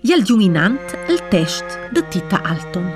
il giuminant il test de Tita Alton.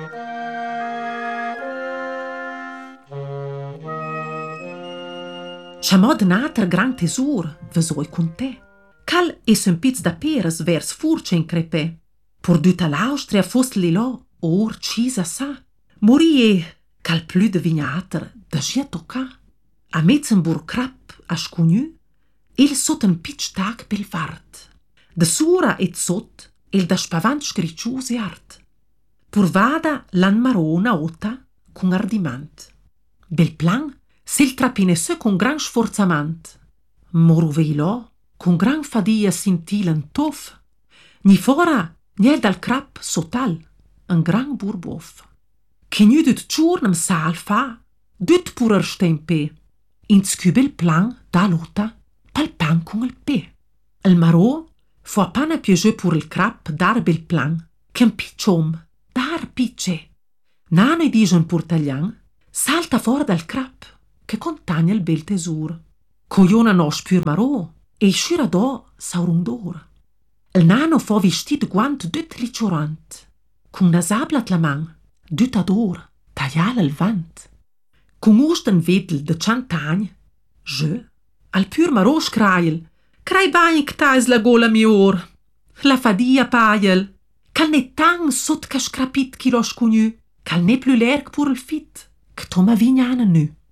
Chamod nater gran tesur, vesoi con te. Cal es un piz da peras vers furce in crepè. Porduta l'Austria fost lilo, or cisa sa. Morie, cal plü de vignater, da gia tocca. A Metzenburg crap, a scugnu, il sot un pitch tag pel vart. De sura et sot, il da spavant scriccius e art. Purvada l'an marona ota, con ardimant. Bel plan, s'il trapinesse con gran sforzamant. Moruveilo, con gran fadia sintilan tof. Ni fora, niel dal crap sotal, un gran burbof. Che nu dut ciurnam sal fa, dut purer stempe. Inscü bel plan da lota, pal pan con il pe. Il maro fu appena piegeu pur il crap dar bel plan, che un picciom, dar picce. Nano e dice un purtaglian, salta fuori dal crap, che contagna il bel tesur. Coiona no spür maro, e scura do saurun d'or. Il nano fu vestit guant dut ricciorant, con una sabla la man, dut ad or, tagliala il vant. Con usten vedel de 100 agni, je, al pur maro scraiel, crai bagn ctais la gola mior, la fadia paiel, cal ne tang sot ca scrapit chi lo scugnu, cal ne plus lerg pur il fit, che toma vignana nu.